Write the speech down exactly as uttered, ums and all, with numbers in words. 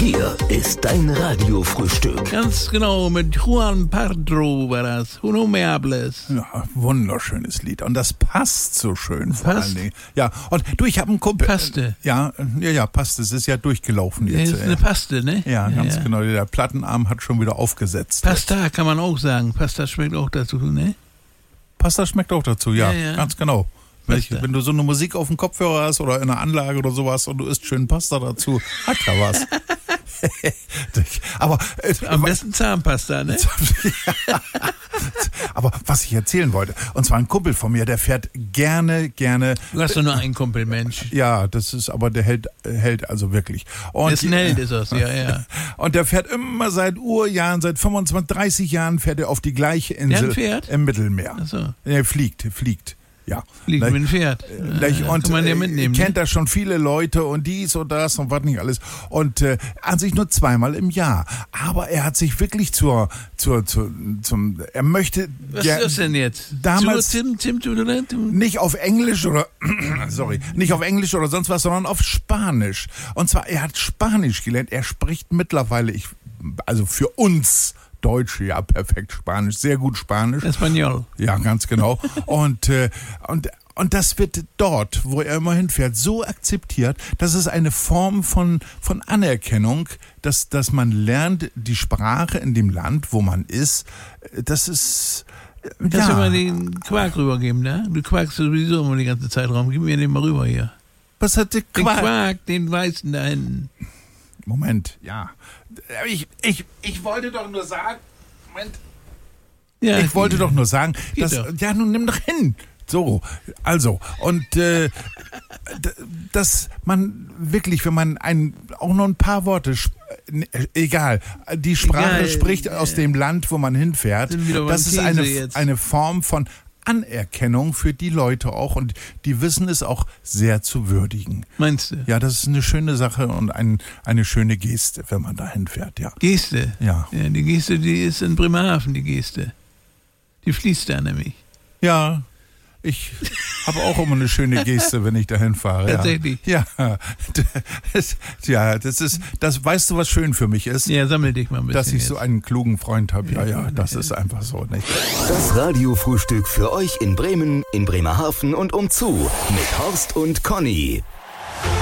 Hier ist dein Radiofrühstück. Ganz genau, mit Juan Pardo war das. Uno me hables. Ja, wunderschönes Lied. Und das passt so schön vor Passt? allen Dingen. Ja, und du, ich habe einen Kumpel. Paste. Ja, ja, ja, passt. Es ist ja durchgelaufen Das jetzt. ist eine Paste, ne? Ja, ganz genau. Der Plattenarm hat schon wieder aufgesetzt. Pasta kann man auch sagen. Pasta schmeckt auch dazu, ne? Pasta schmeckt auch dazu, ja, Ja, ja. ganz genau. Wenn, ich, Pasta. wenn du so eine Musik auf dem Kopfhörer hast oder in einer Anlage oder sowas und du isst schön Pasta dazu, hat ja was. Aber, äh, Am besten Zahnpasta, ne? aber was ich erzählen wollte, und zwar ein Kumpel von mir, der fährt gerne, gerne. Du hast doch nur einen Kumpel, Mensch. Ja, das ist, aber der hält, hält also wirklich. Und Ist ein Held, ist das, ja, ja. Und der fährt immer seit Urjahren, seit fünfundzwanzig, dreißig Jahren fährt er auf die gleiche Insel ein Pferd? im Mittelmeer. Ach so. Er fliegt, fliegt. Ja. Liegt Gleich- mit dem Pferd. Gleich, Ja, und kann man ja äh, mitnehmen. kennt Ne? da schon viele Leute und dies und das und was nicht alles. Und äh, an sich nur zweimal im Jahr. Aber er hat sich wirklich zur, zur, zur zum, er möchte Was ger- ist das denn jetzt? damals- Zur Tim, Tim, Tim, Tim, Tim. nicht auf Englisch oder sorry, nicht auf Englisch oder sonst was, sondern auf Spanisch. Und zwar, er hat Spanisch gelernt. Er spricht mittlerweile, ich, also für uns Deutsche, ja, perfekt Spanisch, sehr gut Spanisch. Espanol. Ja, ganz genau. Und, äh, und, und das wird dort, wo er immer hinfährt, so akzeptiert, dass es eine Form von, von Anerkennung, dass, dass man lernt, die Sprache in dem Land, wo man ist, äh, das ist, äh, Kannst du ja. mal den Quark rübergeben, ne? Du quakst sowieso immer die ganze Zeit rum. Gib mir den mal rüber hier. Was hat der Den Quark? Quark, den weißen da hinten. Moment, ja. Ich, ich, ich wollte doch nur sagen, Moment. Ja, Ich wollte doch nur sagen, Geht dass, doch. ja, nun nimm doch hin. So, also, und äh, d- dass man wirklich, wenn man ein, auch nur ein paar Worte, sp- äh, egal, die Sprache Egal, spricht ja. aus dem Land, wo man hinfährt, Sind wieder beim das ist Käse eine, jetzt. eine Form von Anerkennung für die Leute auch und die wissen es auch sehr zu würdigen. Meinst du? Ja, das ist eine schöne Sache und ein, eine schöne Geste, wenn man da hinfährt, ja. Geste. Ja. Ja, die Geste, die ist in Bremerhaven, die Geste. Die fließt da nämlich. Ja, ich habe auch immer eine schöne Geste, wenn ich dahin fahre. Tatsächlich? Ja, ja, das, ja, das ist, das weißt du, was schön für mich ist, Ja, sammel dich mal ein bisschen. dass ich jetzt. so einen klugen Freund habe. Ja, ja, Ja, das ja. ist einfach so, nicht? Das Radiofrühstück für euch in Bremen, in Bremerhaven und umzu mit Horst und Conny.